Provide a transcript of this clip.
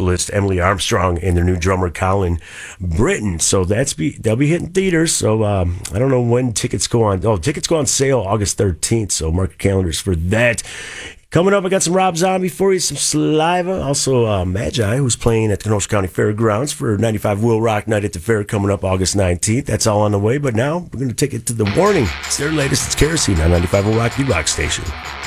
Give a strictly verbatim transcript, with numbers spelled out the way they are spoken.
vocalist Emily Armstrong and their new drummer Colin Britton. So that's be they'll be hitting theaters. So um, I don't know when tickets go on. Oh, tickets go on sale August thirteenth. So mark your calendars for that. Coming up, I got some Rob Zombie for you, some Saliva. Also, uh, Magi, who's playing at the Kenosha County Fairgrounds for ninety-five Will Rock Night at the Fair coming up August nineteenth. That's all on the way. But now we're going to take it to The Warning. It's their latest. It's Kerosene on ninety-five Will Rock, the rock station.